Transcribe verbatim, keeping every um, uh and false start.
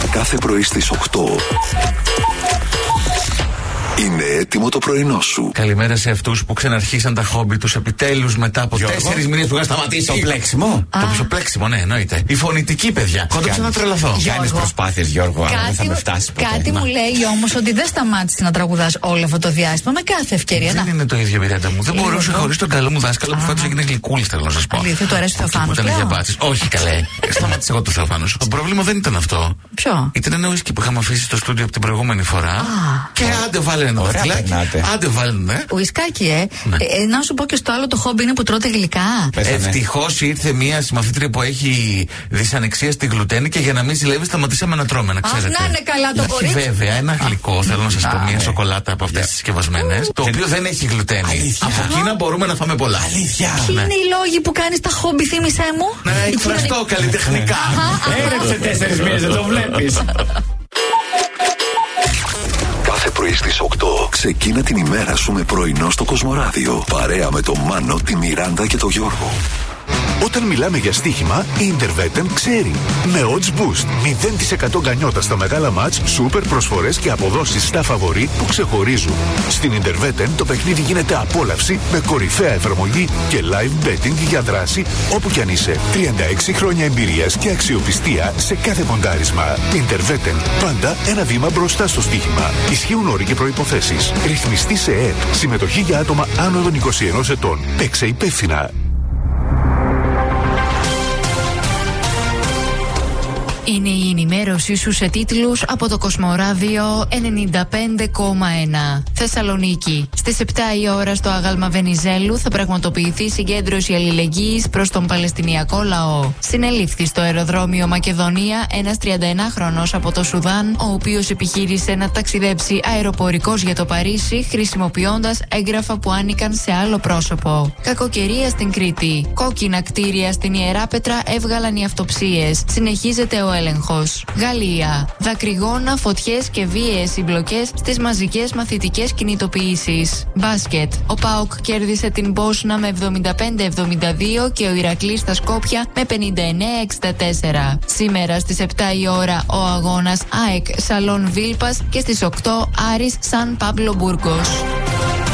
Κάθε πρωί στις οκτώ. Είναι έτοιμο το πρωινό σου. Καλημέρα σε αυτούς που ξαναρχίσαν τα χόμπι τους επιτέλους μετά από τέσσερις μήνες που είχαν σταματήσει. Το πλέξιμο. Το πλέξιμο, ναι, εννοείται. Η φωνητική, παιδιά. Κόντεψα να τρελαθώ. Κάνεις προσπάθειες, Γιώργο, αλλά δεν θα με φτάσει ποτέ. Κάτι μου λέει όμως ότι δεν σταμάτησε να τραγουδάς όλο αυτό το διάστημα με κάθε ευκαιρία. Δεν είναι το ίδιο, Μιράντα μου. Δεν μπορούσα χωρίς τον καλό μου δάσκαλο που φέτος έγινε γλυκούλης, θέλω να σας πω. Αλήθεια, του αρέσει ο Θεοφάνος. Ήταν για μπάτσες. Όχι, καλέ. Σταμάτησε εγώ το Θεοφάνος. Το πρόβλημα δεν ήταν αυτό. Ποιο? Ήταν ένα ουίσκι που είχαμε αφήσει στο στούντιο από την προηγούμενη φορά. Και άντε βάλε ένα δαχτυλάκι. Άντε βάλε, ναι. Ουισκάκι, ε. Ναι. ε. Να σου πω και στο άλλο το χόμπι είναι που τρώτε γλυκά. Ευτυχώς ήρθε μία συμμαθήτρια που έχει δυσανεξία στη γλουτένη και για να μην ζηλεύει σταματήσαμε να τρώμε, να ξέρετε. Αχ, να είναι καλά το κορίτσι. Βέβαια, ένα γλυκό, θέλω να σας πω, μία σοκολάτα από αυτές τις συσκευασμένες, το οποίο δεν έχει γλουτένη. Από εκείνα μπορούμε να φάμε πολλά. Αλήθεια. Ποιοι είναι οι λόγοι που κάνεις τα χόμπι, θύμισέ μου. Να εκφραστώ καλλιτεχνικά. Έρεψε τέσσερις μήνες, δεν το βλέπεις. Κάθε πρωί στις οκτώ ξεκίνα την ημέρα σου με πρωινό στο Κοσμοράδιο. Παρέα με τον Μάνο, τη Μιράντα και τον Γιώργο. Όταν μιλάμε για στοίχημα, η Interveten ξέρει. Με Odds Boost, μηδέν τοις εκατό γκανιότα στα μεγάλα μάτς, σούπερ προσφορές και αποδόσεις στα φαβορί που ξεχωρίζουν. Στην Interveten το παιχνίδι γίνεται απόλαυση με κορυφαία εφαρμογή και live betting για δράση όπου κι αν είσαι. τριάντα έξι χρόνια εμπειρίας και αξιοπιστία σε κάθε ποντάρισμα. Interveten, πάντα ένα βήμα μπροστά στο στοίχημα. Ισχύουν όροι και προϋποθέσεις. Ρυθμιστή σε ΕΕΠ. Συμμετοχή για άτομα άνω των είκοσι ενός ετών. Παίξε υπεύθυνα. Είναι η ενημέρωσή σου σε τίτλους από το Κοσμοράδιο ενενήντα πέντε κόμμα ένα. Θεσσαλονίκη. Στις επτά η ώρα στο άγαλμα Βενιζέλου θα πραγματοποιηθεί συγκέντρωση αλληλεγγύης προς τον Παλαιστινιακό λαό. Συνελήφθη στο αεροδρόμιο Μακεδονία ένας τριανταενάχρονος από το Σουδάν, ο οποίος επιχείρησε να ταξιδέψει αεροπορικός για το Παρίσι χρησιμοποιώντας έγγραφα που άνοικαν σε άλλο πρόσωπο. Κακοκαιρία στην Κρήτη. Κόκκινα κτίρια στην Ιεράπετρα έβγαλαν οι αυτοψίες. Συνεχίζεται ο έλεγχος. Γαλλία. Δακρυγόνα, φωτιές και βίαιες συμπλοκές στις μαζικές μαθητικές κινητοποιήσεις. Μπάσκετ. Ο ΠΑΟΚ κέρδισε την Μπόσνα με εβδομήντα πέντε εβδομήντα δύο και ο Ηρακλής στα Σκόπια με πενήντα εννέα εξήντα τέσσερα. Σήμερα στις επτά η ώρα ο αγώνας ΑΕΚ Σαλόν Βίλπας και στις οκτώ Άρης Σαν Πάμπλο Μπούργκος.